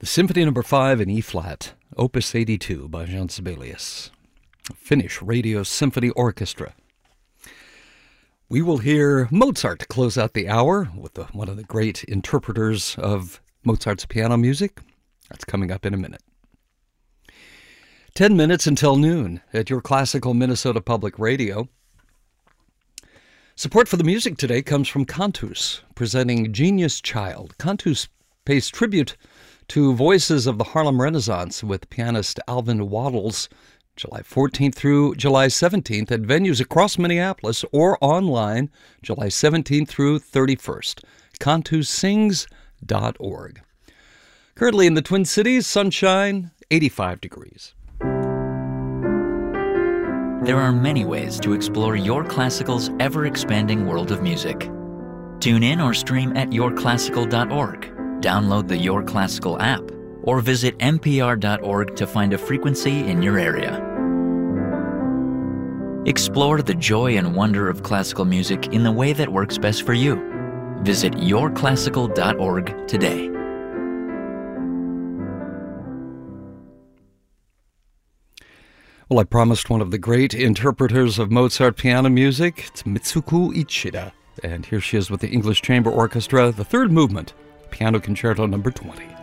Symphony No. 5 in E-flat, Opus 82 by Jean Sibelius, Finnish Radio Symphony Orchestra. We will hear Mozart to close out the hour with one of the great interpreters of Mozart's piano music. That's coming up in a minute. 10 minutes until noon at your classical Minnesota Public Radio. Support for the music today comes from Cantus, presenting Genius Child. Cantus pays tribute to voices of the Harlem Renaissance with pianist Alvin Waddles, July 14th through July 17th at venues across Minneapolis or online July 17th through 31st. CantusSings.org. Currently in the Twin Cities, sunshine, 85 degrees. There are many ways to explore Your Classical's ever-expanding world of music. Tune in or stream at yourclassical.org. Download the Your Classical app, or visit npr.org to find a frequency in your area. Explore the joy and wonder of classical music in the way that works best for you. Visit yourclassical.org today. Well, I promised one of the great interpreters of Mozart piano music. It's Mitsuko Ichida. And here she is with the English Chamber Orchestra, the third movement, Piano Concerto No. 20.